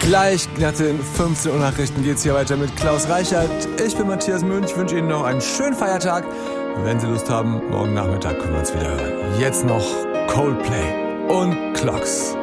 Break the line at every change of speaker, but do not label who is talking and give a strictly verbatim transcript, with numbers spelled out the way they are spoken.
Gleich nach den fünfzehn Uhr Nachrichten geht's hier weiter mit Klaus Reichert. Ich bin Matthias Münch, wünsche Ihnen noch einen schönen Feiertag. Wenn Sie Lust haben, morgen Nachmittag können wir uns wieder hören. Jetzt noch Coldplay und Clocks.